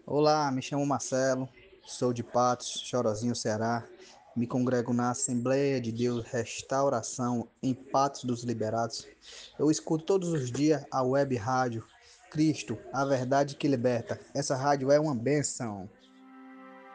Olá, me chamo Marcelo, sou de Patos, Chorozinho, Ceará. Me congrego na Assembleia de Deus Restauração em Patos dos Liberados. Eu escuto todos os dias a web rádio Cristo, a verdade que liberta. Essa rádio é uma benção.